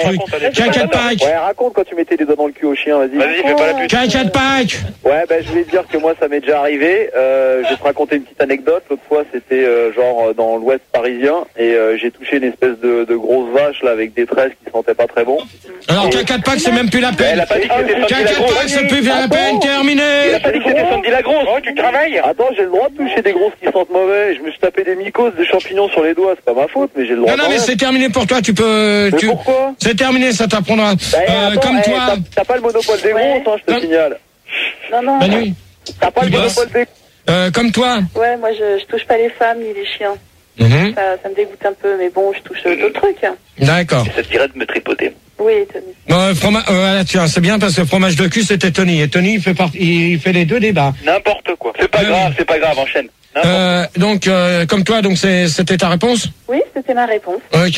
truc. Caca de Pâques. Ouais, raconte quand tu mettais les doigts dans le cul au chien, vas-y. Vas-y, fais pas la pute. Caca de Pâques. Ouais, je voulais te dire que moi, ça m'est déjà arrivé. Je vais te raconter une petite anecdote. L'autre fois, c'était genre dans l'ouest parisien et j'ai touché une espèce de grosse vache là avec des tresses qui sentaient pas très bon. Alors, caca de Pâques, c'est même plus la peine. Elle a pas dit que c'était Sandy Caca la de grosse. Pâques, c'est plus la peine, terminé. Elle a pas dit que c'était Sandy la grosse. Oh, tu travailles. Attends, j'ai le droit de toucher des grosses qui sentent mauvais. Je me suis tapé des mycoses, des champignons sur les doigts. C'est pas ma faute, mais j'ai le droit. Non, mais c'est terminé pour toi, tu peux... Mais pourquoi? C'est terminé, ça t'apprendra. Attends, Comme toi... T'as pas le monopole des grosses, je te signale. Non. Manu. T'as pas le monopole des... Comme toi. Ouais, moi je touche pas les femmes ni les chiens. Ça me dégoûte un peu, mais bon, je touche d'autres trucs. D'accord. Ça te dirait de me tripoter. Oui, Tony. Tiens, c'est bien parce que fromage de cul, c'était Tony. Et Tony, il fait les deux débats. N'importe quoi. C'est pas grave, enchaîne. Donc, comme toi, donc c'était ta réponse? Oui, c'était ma réponse. Ok.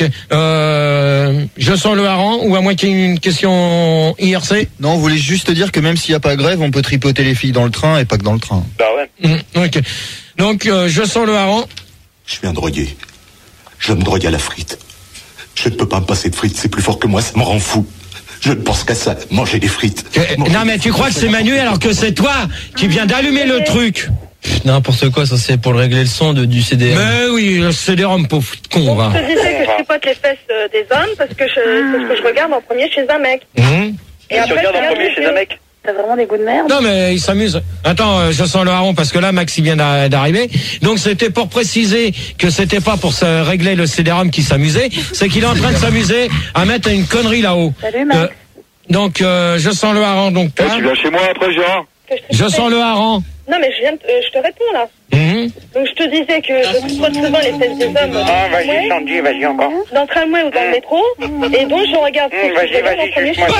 Je sens le hareng, ou à moins qu'il y ait une question IRC? Non, on voulait juste te dire que même s'il n'y a pas grève, on peut tripoter les filles dans le train et pas que dans le train. Bah ouais. Ok. Donc, je sens le hareng. Je suis un drogué. Je me drogue à la frite. Je ne peux pas me passer de frites, c'est plus fort que moi, ça me rend fou. Je ne pense qu'à ça, manger des frites. Non mais tu crois que c'est Manu alors que c'est toi qui viens d'allumer le truc. N'importe quoi, ça c'est pour régler le son du CD-ROM. Mais oui, le CD-ROM, pauvre con, va. Je te disais que je tripote les fesses des hommes parce que c'est ce que je regarde en premier chez un mec. Et après, tu regardes en premier chez un mec. T'as vraiment des goûts de merde. Non mais il s'amuse. Attends, je sens le hareng parce que là Max il vient d'arriver. Donc c'était pour préciser que c'était pas pour se régler le CD-ROM qui s'amusait, c'est qu'il est en train de s'amuser à mettre une connerie là-haut. Salut Max. Donc je sens le hareng donc toi. Tu viens chez moi après Gérard. Je sens le hareng. Non mais je te réponds là. Donc je te disais que je tripote souvent les fesses des hommes. Ah vas-y Sandy, vas-y encore. Dans le tramway ou dans le métro. Et donc je regarde en premier chez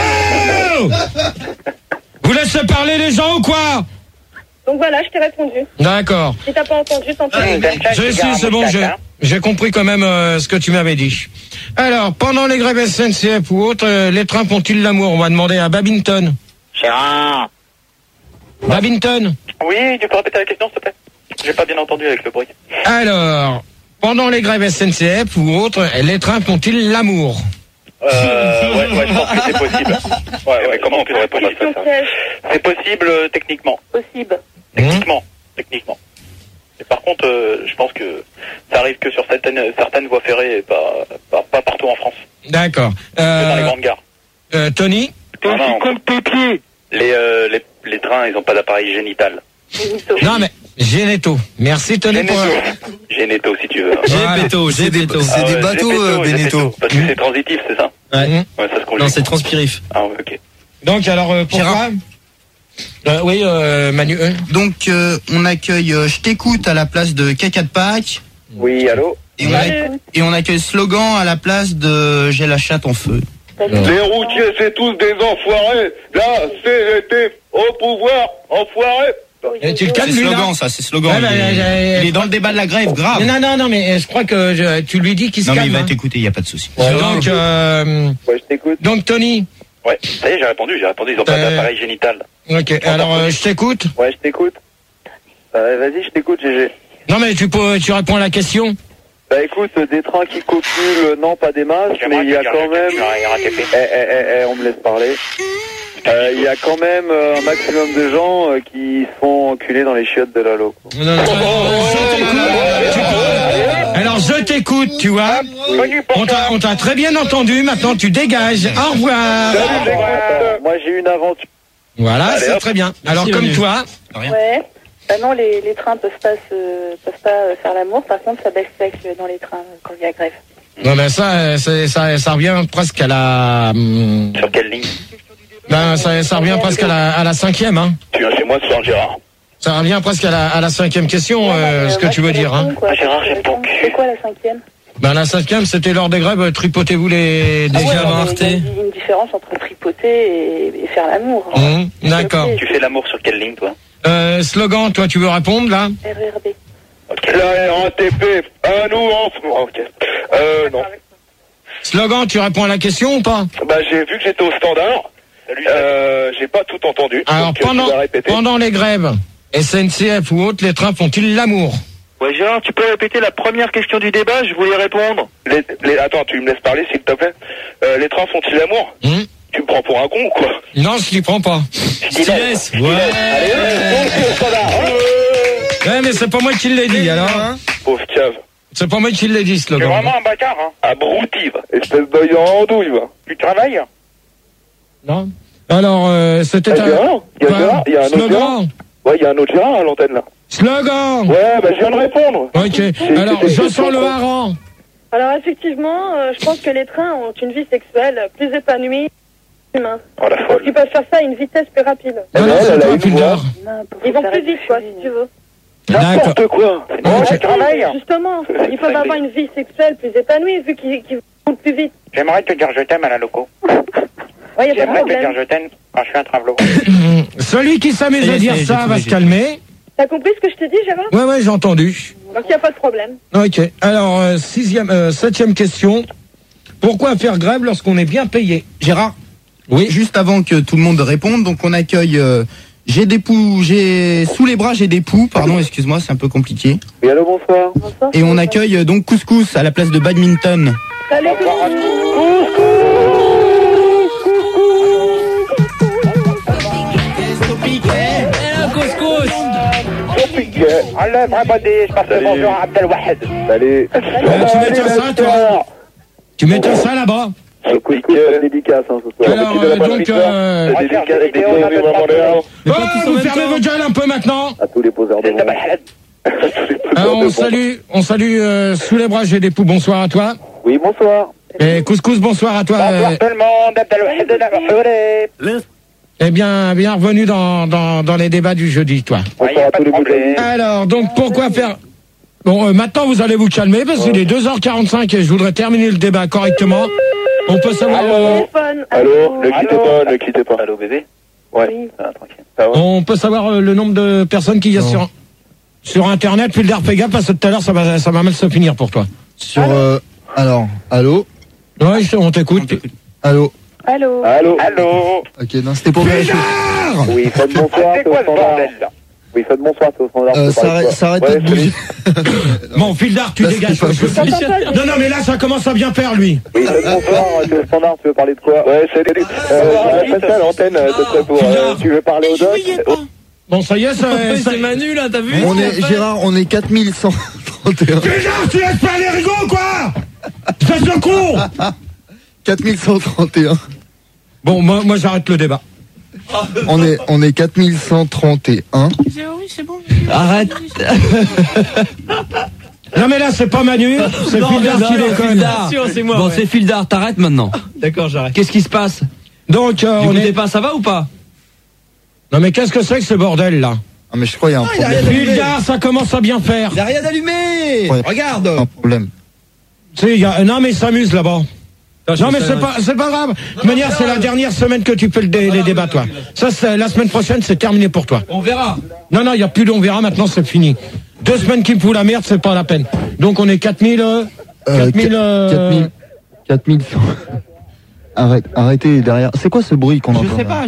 Vous laissez parler les gens ou quoi? Donc voilà, je t'ai répondu. D'accord. Si t'as pas entendu, tant pis. C'est bon, j'ai compris quand même ce que tu m'avais dit. Alors, pendant les grèves SNCF ou autres, les trains font-ils l'amour? On va demander à Babington. Gérard. Babington. Oui, tu peux répéter la question s'il te plaît? J'ai pas bien entendu avec le bruit. Alors, pendant les grèves SNCF ou autres, les trains font-ils l'amour? Ouais, je pense que c'est possible. Ouais, mais comment on peut répondre à ça? C'est possible techniquement. Possible. Techniquement. Et par contre, je pense que ça arrive que sur certaines voies ferrées et pas partout en France. D'accord. Que dans les grandes gares. Tony? Comme tes pieds. Les trains, ils ont pas d'appareil génital. Non mais Généto. Merci Tony pour... Généto si tu veux. Gépéto. C'est des bateaux, Beneteau. Parce que c'est transitif, c'est ça? Ouais. Ouais, ça se conjugue. Non, c'est transpirif. Ah ouais, ok. Donc alors pourquoi oui, Manu. Donc on accueille Je t'écoute à la place de Caca de Pâques. Oui, allô? Et on accueille Slogan à la place de J'ai la chatte en feu. Les routiers, c'est tous des enfoirés. Là, c'était au pouvoir, enfoirés. Et tu le calmes, C'est lui, Slogan, là ça, c'est Slogan. Ouais, Il est dans le débat de la grève, grave. Non, mais je crois que tu lui dis qu'il se Non, mais calme. il va t'écouter, il n'y a pas de souci. Donc, ouais, je t'écoute. Donc, Tony. Ouais, ça y est, j'ai répondu, ils ont pas d'appareil génital. Ok, alors, je t'écoute. Ouais, je t'écoute. Vas-y, je t'écoute, GG. Non, mais tu réponds à la question. Bah écoute, des trains qui copulent, non, pas des masses, mais il y a quand même... on me laisse parler. Il y a quand même un maximum de gens qui se font enculer dans les chiottes de Lalo. Alors je t'écoute, tu vois. On t'a très bien entendu, maintenant tu dégages. Au revoir. Moi j'ai eu une aventure. Voilà, c'est très bien. Alors comme toi. Ouais. Bah non, les trains peuvent pas faire l'amour. Par contre, ça baisse sec dans les trains quand il y a grève. Non, ben ça revient presque à la. Sur quelle ligne? Ben ça revient presque à la cinquième, hein. Tu viens chez moi sur Gérard. Ça revient presque à la cinquième question, ce que tu veux dire, hein. Gérard, j'aime ton cul. C'est quoi la cinquième? Ben la cinquième, c'était lors des grèves. Tripotez-vous les diamants. Il y a une différence entre tripoter et faire l'amour. D'accord. Tu fais l'amour sur quelle ligne, toi? Slogan, toi tu veux répondre là? RRB. Ok. La RATP, à nous en France. Ok. Non. Slogan, tu réponds à la question ou pas? Bah j'ai vu que j'étais au standard. J'ai pas tout entendu. Alors donc, pendant les grèves, SNCF ou autres, les trains font-ils l'amour? Ouais, Gérard, tu peux répéter la première question du débat? Je voulais répondre. Attends, tu me laisses parler, s'il te plaît. Les trains font-ils l'amour? Tu me prends pour un con ou quoi? Non, je t'y prends pas. Je t'y laisse. Ouais. Ouais, mais c'est pas moi qui l'ai dit, alors. Pauvre cave. C'est pas moi qui l'ai dit, ce C'est slogan. vraiment un bâtard, hein. Abruti, va. Espèce d'œil en andouille, va. Tu travailles? Non. Alors, c'était Il y a un autre slogan. Gérard. Ouais, il y a un autre Gérard à l'antenne, là. Slogan. Ouais, bah, je viens de répondre. Ok. Alors, je sens le hareng. Alors effectivement, je pense que les trains ont une vie sexuelle plus épanouie que l'humain. Oh la folle. Ils peuvent faire ça à une vitesse plus rapide. Non, non, c'est pas plus d'heure. Ils vont plus vite, quoi, si tu veux. N'importe quoi. Tu travailles. Justement, ils peuvent avoir une vie sexuelle plus épanouie vu qu'ils roulent plus vite. J'aimerais te dire je t'aime à la loco. Ouais, y a pas de J'aimerais te dire problème. je t'aime quand je suis en train de Celui qui s'amuse à dire ça va se calmer. T'as compris ce que je t'ai dit, Gérard? Ouais, j'ai entendu. Donc y a pas de problème. Ok. Alors, septième question. Pourquoi faire grève lorsqu'on est bien payé? Gérard? Oui. Juste avant que tout le monde réponde, donc on accueille. J'ai sous les bras, j'ai des poux. Pardon, excuse-moi, c'est un peu compliqué. Oui, allô, bonsoir. Et on accueille donc Couscous à la place de Badminton. Salut, Enlève Rabadi, je passe le bonjour à Abdelwahed. Salut. Tu m'étonnes ça, toi? Tu m'étonnes ça là-bas? Couscous, dédicace, hein, ce soir. Alors, donc, vous fermez vos gueules un peu maintenant. À tous les poseurs de monde. Alors, on salue sous les bras, j'ai des poux. Bonsoir à toi. Oui, bonsoir. Et Couscous, bonsoir à toi. Bonsoir tout le monde, Abdelwahed. Eh bien, bienvenue dans les débats du jeudi, toi. Bonsoir à tous les bouteilles. Alors, donc, pourquoi faire... Bon, maintenant, vous allez vous calmer, parce qu'il est 2h45 et je voudrais terminer le débat correctement. On peut savoir... Allô, ne quittez pas. Allô, bébé? Ouais. Ah, tranquille. On peut savoir le nombre de personnes qu'il y a sur Internet, puis le faire gaffe, parce que tout à l'heure, ça va mal se finir pour toi. Alors, allô? Ouais, on t'écoute. Allô? Allô? Ok, non, c'était pour vérifier. Oui, faites bonsoir, C'est quoi ce bordel, là? Oui, faites bonsoir, c'est au standard. Ça arrête pas de bouger. Bon, Fildar, tu Là, dégages. c'était pas Non, mais là, ça commence à bien faire, lui. Oui, faites bonsoir, c'est au standard, tu veux parler de quoi? Ouais, c'est passer à l'antenne, ce serait pour... Tu veux parler au doc? Bon, ça y est, c'est Manu, là, t'as vu? Gérard, on est 4131. Fildar, tu laisses pas les rigots, quoi? Fais ce con. 4131. Bon, moi j'arrête le débat. On est 4131. Oui, c'est bon. Arrête. Non mais là c'est pas Manu, c'est Fildar qui déconne. C'est moi. Bon, c'est Fildar, t'arrêtes maintenant. D'accord, j'arrête. Qu'est-ce qui se passe? Donc on est pas, ça va ou pas? Non mais qu'est-ce que c'est que ce bordel là? Ah mais je crois qu'il y a un problème. Fildar, ça commence à bien faire. Il a rien allumé. Ouais. Regarde. Un problème. Non mais il s'amuse là-bas. Non mais c'est pas grave. De toute manière, c'est la dernière semaine que tu fais les débats, toi. Ça, la semaine prochaine, c'est terminé pour toi. On verra. Non, il n'y a plus de on verra, maintenant c'est fini. 2 semaines qui me foutent la merde, c'est pas la peine. Donc on est 4000... 4100. Arrêtez derrière. C'est quoi ce bruit qu'on entend? Je sais pas,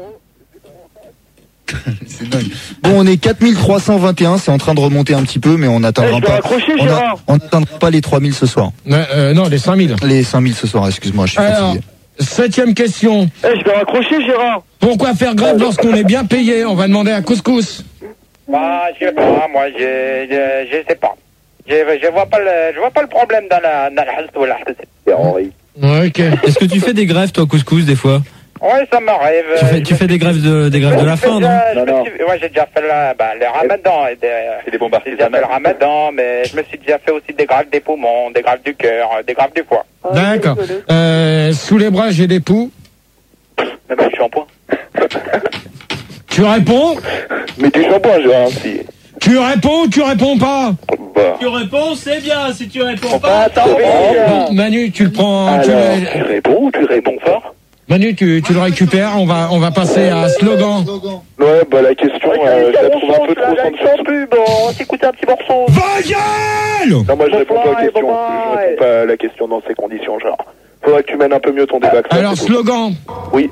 C'est dingue. Bon, on est 4321, c'est en train de remonter un petit peu, mais on n'atteindra pas. On n'atteindra pas les 3000 ce soir. Non, les 5000. Les 5000 ce soir, excuse-moi, je suis fatigué. 7e question. Je vais raccrocher, Gérard. Pourquoi faire grève lorsqu'on est bien payé? On va demander à Couscous. Bah, je sais pas, moi, je sais pas. Je vois pas le problème dans la ou la C'est Henri. Ok. Est-ce que tu fais des grèves, toi, Couscous, des fois? Ouais, ça m'arrive. Tu fais des grèves de la faim, non? Ouais, j'ai déjà fait les ramadans. C'est des bombardiers. J'ai déjà fait le ramadan, mais je me suis déjà fait aussi des grèves des poumons, des grèves du cœur, des grèves du foie. D'accord. Sous les bras, j'ai des poux. Mais bah, du shampoing. Tu réponds? Mais du shampoing, Gérard, si. Tu réponds ou tu réponds pas? Bah. Tu réponds, c'est bien. Si tu réponds pas... Attends, Bon, Manu, tu le prends... Alors, tu réponds ou tu réponds fort? Manu, tu le récupères, on va passer à slogan. Ouais, bah la question, je la trouve un peu trop sans pub, on s'écoute un petit morceau. Vagel! Non, moi je réponds pas à la question. Je réponds pas à la question dans ces conditions, genre. Faudrait que tu mènes un peu mieux ton débat. Alors, slogan. Oui.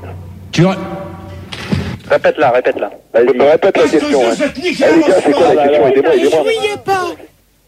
Répète-la. Vas-y. Répète la question. Les gars, c'est quoi la question? Aidez-moi.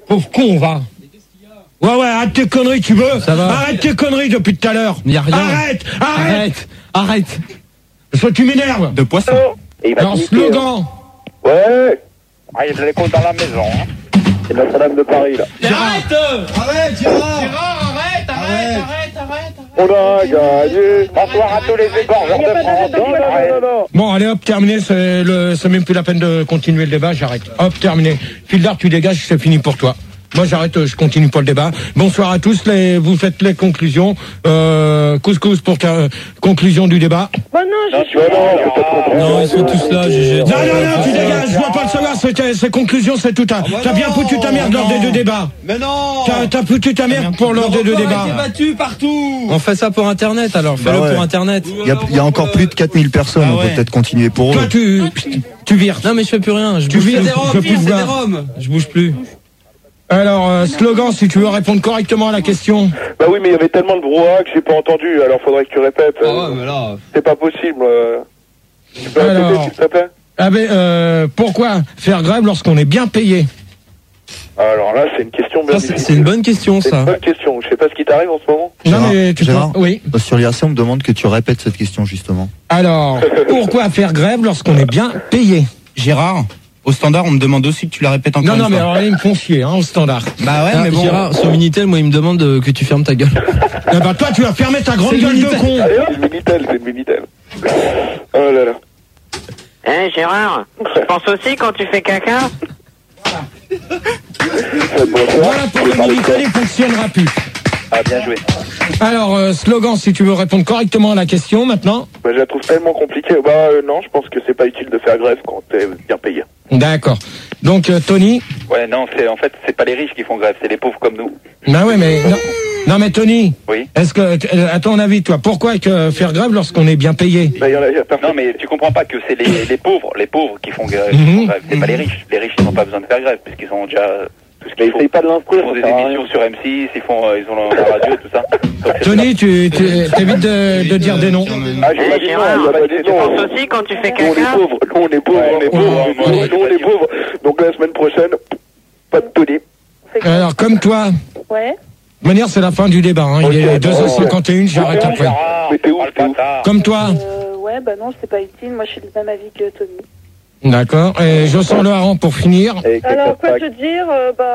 Pauvre con, va. Ouais, arrête tes conneries, tu veux? Ça va. Arrête tes conneries depuis tout à l'heure. Y a rien. Arrête. Parce que tu m'énerves. De poisson. Alors, slogan. Ouais. Ah, il y a de l'écho dans la maison, hein. C'est Notre-Dame de Paris, là. Arrête, Gérard. On a gagné. Bonsoir à tous les égorgeurs de France. Non. Bon, allez, hop, terminé. C'est même plus la peine de continuer le débat. J'arrête. Hop, terminé. Fildar, tu dégages, c'est fini pour toi. Moi, j'arrête, je continue pas le débat. Bonsoir à tous. Vous faites les conclusions. Couscous pour conclusion du débat. Bah non, je suis Non, ils sont tous là, GG. Non, tu dégages. Je veux pas le savoir. Ces conclusions, c'est tout. T'as bien foutu ta merde lors des deux débats. Mais non. T'as foutu ta merde pour lors des deux débats. Il a été battu partout. On fait ça pour Internet alors, fais-le ouais. pour Internet. Il y a encore plus de 4000 personnes, on peut peut-être continuer pour eux. Toi, tu vires. Non mais je fais plus rien, je Tu bouge vires. plus. Je peux plus C'est des voir. Roms. Je bouge plus. Alors, slogan, si tu veux répondre correctement à la question. Bah oui, mais il y avait tellement de brouhaha que j'ai pas entendu, alors faudrait que tu répètes. Ah ouais, mais là. C'est pas possible. Tu peux Alors. répéter, s'il te plaît? Ah ben, pourquoi faire grève lorsqu'on est bien payé? Alors là, c'est une question bien difficile. C'est une bonne question C'est une ça. bonne question. Je sais pas ce qui t'arrive en ce moment. Non mais tu Gérard, peux... Oui. Sur l'IRC, on me demande que tu répètes cette question justement. Alors, pourquoi faire grève lorsqu'on est bien payé? Gérard, au standard, on me demande aussi que tu la répètes encore Non, une mais fois. alors là, ils me font chier, au standard. Bah ouais, Ah, mais bon. Gérard, sur Minitel, moi il me demande que tu fermes ta gueule. Eh ben, toi, tu vas fermer ta grande gueule de con. Allez, c'est le Minitel. Oh là là. Hein, Gérard, tu penses aussi quand tu fais caca? Voilà pour le Minitel, il fonctionnera plus. Ah, bien joué. Alors, slogan, si tu veux répondre correctement à la question, maintenant. Bah, je la trouve tellement compliquée. Non, je pense que c'est pas utile de faire grève quand t'es bien payé. D'accord. Donc, Tony. Ouais, non, en fait, c'est pas les riches qui font grève, c'est les pauvres comme nous. Bah ouais, mais... Non mais Tony. Oui. Est-ce que, à ton avis, toi, pourquoi faire grève lorsqu'on est bien payé? Bah, y a personne. Non, mais tu comprends pas que c'est les pauvres qui font grève. C'est pas les riches. Les riches, ils n'ont pas besoin de faire grève, puisqu'ils ont déjà tout ce qu'il faut. Essaye pas de l'instruire. Ils font des émissions sur M6, ils ont la radio, tout ça. Donc, Tony, t'évites de dire des noms. Ah, j'ai pas dit non, j'ai pas dit Tu non. penses aussi quand tu fais Nous, on caca? est pauvres. Nous, on est pauvres. Donc, la semaine prochaine, pas de Tony. Alors, comme toi. Ouais. De manière, c'est la fin du débat. Hein. Il est 2h51, j'arrête après. Mais t'es où? Comme toi. Ouais, bah non, c'est pas utile. Moi, je suis du même avis que Tony. D'accord. Et je sens le hareng pour finir. Alors, quoi te dire,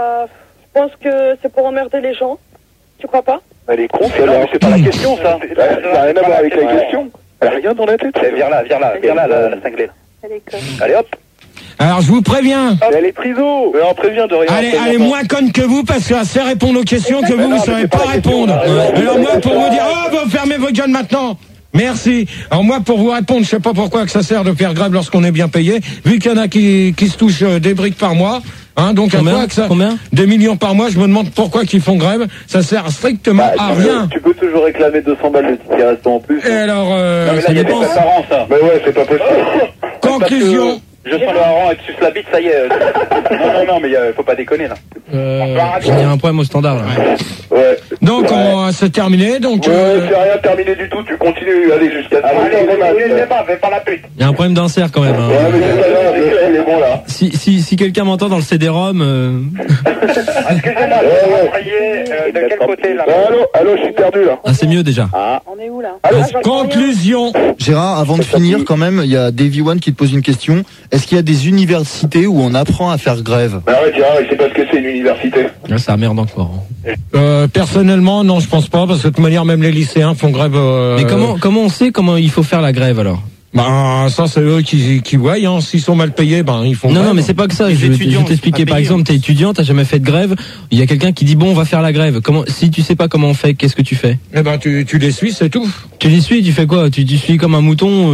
je pense que c'est pour emmerder les gens. Tu crois pas? Elle est con, c'est pas la question, ça. Ça n'a rien à voir avec la question. Elle a rien dans la tête. Viens là, la cinglée. Elle est conne. Allez, hop. Alors, je vous préviens. Elle est triso. Mais on prévient de rien. Elle est moins conne que vous parce qu'elle sait répondre aux questions que vous ne savez pas répondre. Alors moi, pour vous dire, vous fermez vos gueules maintenant. Merci. Alors moi, pour vous répondre, je sais pas pourquoi que ça sert de faire grève lorsqu'on est bien payé, vu qu'il y en a qui se touchent des briques par mois. Hein, donc à quoi que ça, des millions par mois, je me demande pourquoi qu'ils font grève. Ça sert strictement à rien. Tu peux toujours réclamer 200 balles de ticket restant en plus. Et alors, Non, mais là, ça il y a des dépend. parents, ça. Mais ouais, c'est pas possible. Conclusion. Je sens le hareng et tu suces la bite, ça y est. Non, mais faut pas déconner, là. Il y a un problème au standard là. Ouais. Donc c'est terminé. Donc c'est rien terminé du tout. Tu continues, allez jusqu'à. Fais pas la pute. Il y a un problème d'insert quand même. Hein. Ouais, mais c'est pas grave, il est bon là. Si quelqu'un m'entend dans le CD-ROM. Excusez-moi, de quel côté là? Allô, je suis perdu là. Ah, c'est mieux déjà. On est où là? Conclusion. Gérard, avant de finir, quand même, il y a Davy One qui te pose une question. Est-ce qu'il y a des universités où on apprend à faire grève? Bah ouais, Gérard, il sait pas ce que c'est une université. Là, ça merde encore. Personnellement, non, je pense pas, parce que de toute manière, même les lycéens font grève. Mais comment on sait comment il faut faire la grève alors? Ben ça c'est eux qui voient, hein. S'ils sont mal payés, ben ils font grève. Non mais c'est pas que ça, je vais t'expliquer. Par exemple, t'es étudiant, t'as jamais fait de grève, il y a quelqu'un qui dit bon on va faire la grève. Si tu sais pas comment on fait, qu'est-ce que tu fais? Eh ben tu les suis, c'est tout. Tu les suis, tu fais quoi? Tu suis comme un mouton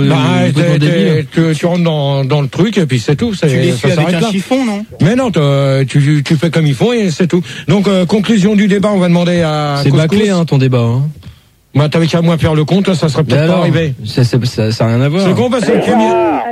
tu rentres dans le truc et puis c'est tout. Tu les suis avec un chiffon, non? Mais non, tu fais comme ils font et c'est tout. Donc conclusion du débat, on va demander à C'est bâclé hein, ton débat hein. Moi, t'avais qu'à moi faire le compte, ça serait peut-être pas arrivé. Ça a rien à voir. C'est con parce que le premier.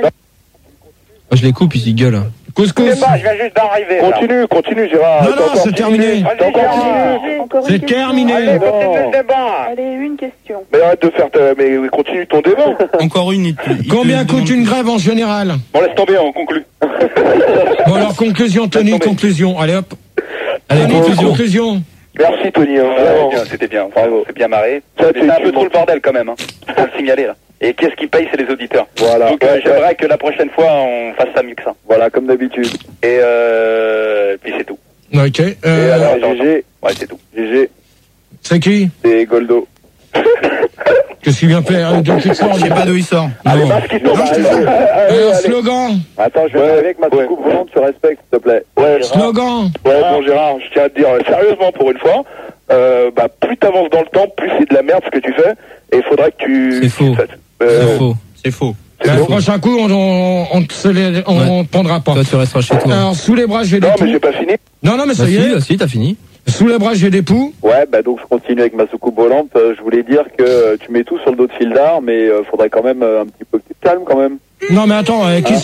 Je les coupe, ils gueulent. Couscous. Je viens juste d'arriver. Continue, Gérard. Non, c'est terminé. C'est terminé. Allez, une question. Mais arrête de faire mais continue ton débat. Encore une. Combien coûte une grève en général? Bon, laisse tomber, on conclut. Bon, alors, conclusion, Tony, conclusion. Allez, hop. Allez, conclusion. Merci Tony, c'était bien, bravo, c'est bien marré. C'est un peu trop le bordel quand même, faut le signaler là. Et qu'est-ce qui paye, c'est les auditeurs. Voilà. Donc j'aimerais que la prochaine fois on fasse ça mieux que ça. Voilà, comme d'habitude. Et puis c'est tout. Ok. Et alors, GG. Ouais, c'est tout. GG. C'est qui? C'est Goldo. Qu'est-ce qu'il vient faire? Je sais pas d'où il sort. Allez, parce qu'il slogan. Attends, je vais avec ma soucoupe volante, tu respectes, s'il te plaît. Ouais, slogan. Ouais, bon Gérard, je tiens à te dire sérieusement pour une fois, plus t'avances dans le temps, plus c'est de la merde ce que tu fais, et il faudra que tu... C'est faux. C'est faux. C'est faux. Le prochain coup, on prendra pas. Toi, tu resteras chez toi. Alors, sous les bras, j'ai des poux. Non, mais j'ai pas fini. Non, mais ça y est. Si, t'as fini. Sous les bras, j'ai des poux. Ouais, donc je continue avec ma soucoupe volante. Je voulais dire que tu mets tout sur le dos de Fildar, mais faudrait quand même un petit peu que tu te calmes quand même. Non, mais attends,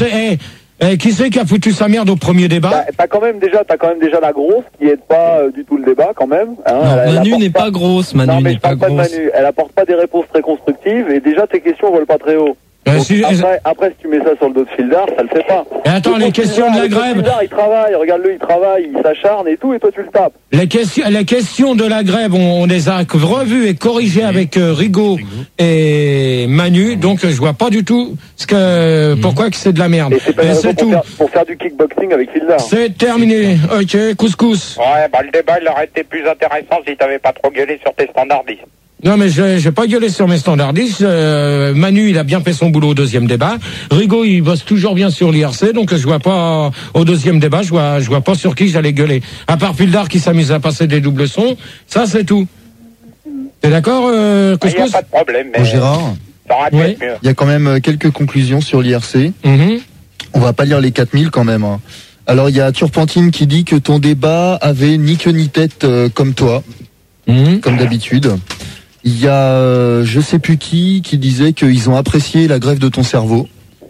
qui c'est qui a foutu sa merde au premier débat? T'as quand même déjà la grosse qui aide pas du tout le débat quand même. Non, Manu n'est pas grosse, Manu. Non, mais je parle pas de Manu. Elle apporte pas des réponses très constructives et déjà tes questions volent pas très haut. Donc, après, si tu mets ça sur le dos de Fildar, ça le fait pas. Et attends, les questions de la grève. Fildar, il travaille, regarde-le, il travaille, il s'acharne et tout, et toi tu le tapes. Les questions de la grève, on les a revues et corrigées avec Rigaud et Manu, donc je vois pas du tout pourquoi que c'est de la merde. Et c'est tout. Pour faire du kickboxing avec Fildar. C'est terminé. Ok, couscous. Ouais, le débat il aurait été plus intéressant si t'avais pas trop gueulé sur tes standardistes. Non, mais j'ai pas gueulé sur mes standardistes. Manu, il a bien fait son boulot au deuxième débat. Rigaud, il bosse toujours bien sur l'IRC, donc je vois pas au deuxième débat, je vois pas sur qui j'allais gueuler. À part Fildar qui s'amuse à passer des doubles sons, ça c'est tout. T'es d'accord, Couscous? Y a pas de problème. Mais... Bon, Gérard, il y a quand même quelques conclusions sur l'IRC. On va pas lire les 4000 quand même. Alors il y a Turpentine qui dit que ton débat avait ni queue ni tête comme toi, comme d'habitude. Il y a je sais plus qui disait qu'ils ont apprécié la grève de ton cerveau.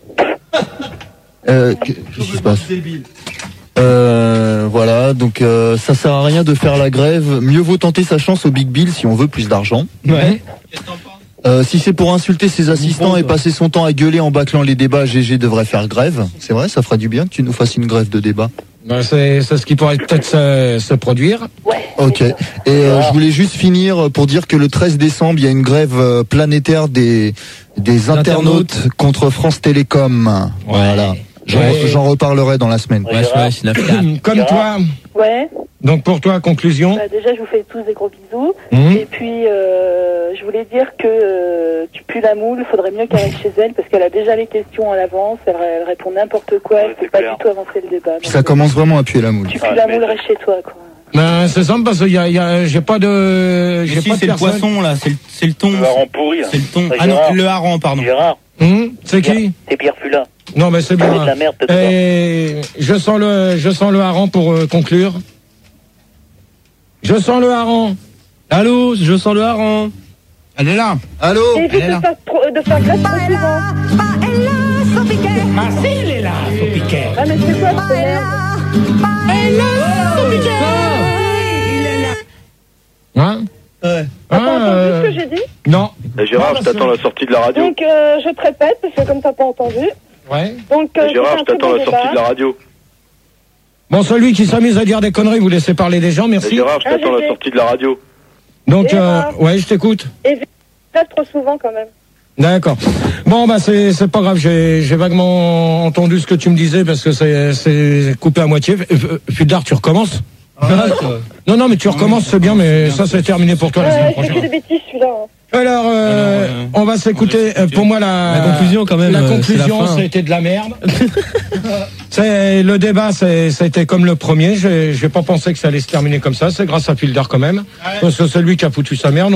Qu'est-ce qui se passe? Voilà, donc ça sert à rien de faire la grève. Mieux vaut tenter sa chance au Big Bill si on veut plus d'argent. Ouais. Si c'est pour insulter ses assistants et passer son temps à gueuler en bâclant les débats, GG devrait faire grève. C'est vrai, ça fera du bien que tu nous fasses une grève de débat. C'est ce qui pourrait peut-être se produire. Ouais. Ok. Et je voulais juste finir pour dire que le 13 décembre, il y a une grève planétaire des internautes contre France Télécom. Voilà. J'en reparlerai dans la semaine. Comme toi. Ouais. Donc pour toi, conclusion. Déjà, je vous fais tous des gros bisous. Et puis, je voulais dire que tu pues la moule. Faudrait mieux qu'elle reste chez elle parce qu'elle a déjà les questions à l'avance. Elle répond n'importe quoi. Elle peut pas du tout avancer le débat. Ça commence vraiment à puer la moule. Tu pues la moule, reste chez toi, quoi. Ben, c'est simple parce que j'ai pas de, c'est le poisson là, c'est le thon. Le hareng pourri. C'est le thon. Ah non, le hareng, pardon. Gérard. C'est qui? C'est Pierre Fula. Non, mais c'est bien. C'est de la merde. Et je sens le hareng pour conclure. Je sens le hareng. Allô, je sens le hareng. Elle est là. Allô. Évite de faire glace trop souvent. Ah si, elle est là, Sopiquet. Ah mais c'est quoi ce merde? Elle est là, Sopiquet. Hein? Ouais. T'as pas entendu ce que j'ai dit? Non. Gérard, je t'attends à la sortie de la radio. Donc je te répète, parce que comme t'as pas entendu. Ouais. Donc Gérard, je t'attends à la sortie de la radio. Bon, celui qui s'amuse à dire des conneries, vous laissez parler des gens, merci. Gérard, je t'attends à la sortie de la radio. Donc, ouais, je t'écoute. Et pas trop souvent quand même. D'accord. Bon, bah c'est pas grave, j'ai vaguement entendu ce que tu me disais parce que c'est coupé à moitié. Fildar, tu recommences? Non, mais tu recommences, c'est bien, mais ça c'est terminé pour toi la semaine prochaine. C'est que des bêtises celui-là. Alors, on va s'écouter. Pour moi, la conclusion quand même. La conclusion, c'était de la merde. Le débat, c'était comme le premier. J'ai pas pensé que ça allait se terminer comme ça. C'est grâce à Fildar quand même. Parce que c'est lui qui a foutu sa merde.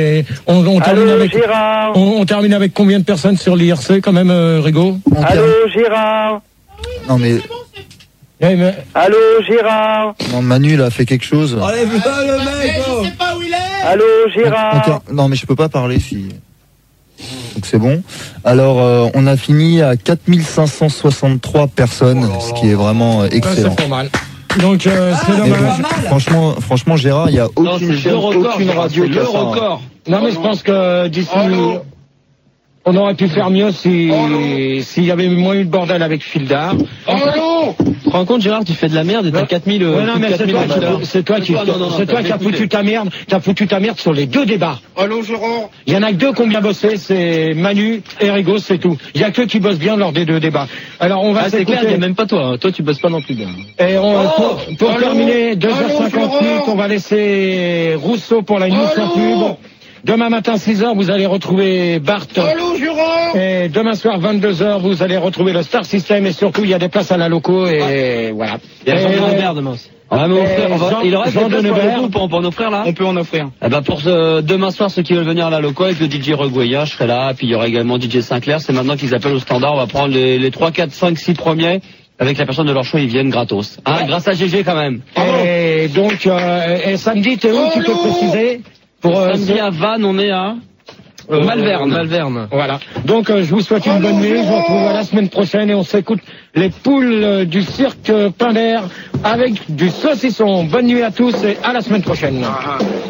On termine avec combien de personnes sur l'IRC quand même, Rigaud? Allô, Gérard. Non mais. Allô, Gérard. Non, Manu, il a fait quelque chose. Enlève-le, le mec. Je sais pas où il est. Allô, Gérard. Non, mais je peux pas parler si. Donc c'est bon. Alors, on a fini à 4563 personnes, ce qui est vraiment excellent. C'est pas mal. Donc, c'est dommage. Franchement, Gérard, il y a aucune chaîne, aucune radio qui a ça. Non, mais je pense que d'ici. On aurait pu faire mieux s'il y avait moins eu de bordel avec Fildar. Tu te rends compte, Gérard, tu fais de la merde et t'as 4000. Ouais, non, mais c'est toi qui as foutu ta merde. T'as foutu ta merde sur les deux débats. Allô, Gérard. Il y en a que deux qui ont bien bossé, c'est Manu et Rigo, c'est tout. Il y a que qui bossent bien lors des deux débats. Alors on va c'est clair, il y a même pas toi. Toi, tu bosses pas non plus bien. Et pour terminer, 2h58, on va laisser Rousseau pour la news sans pub. Demain matin, 6h, vous allez retrouver Bart. Allô, Gérard. Et demain soir, 22h, vous allez retrouver le Star System. Et surtout, il y a des places à la loco. Et voilà. Il y a Jean de Nevers demain aussi. Il reste des places pour en offrir là. On peut en offrir. Eh ben pour demain soir, ceux qui veulent venir à la loco avec le DJ Regoya, je serai là. Puis il y aura également DJ Sinclair. C'est maintenant qu'ils appellent au standard. On va prendre les 3, 4, 5, 6 premiers. Avec la personne de leur choix, ils viennent gratos. Grâce à GG quand même. Et donc, et samedi, t'es où, tu peux préciser? Pour samedi à Vannes, on est à Malverne. Voilà. Donc je vous souhaite une bonne nuit. Je vous retrouve à la semaine prochaine et on s'écoute les poules du cirque Pinder avec du saucisson. Bonne nuit à tous et à la semaine prochaine.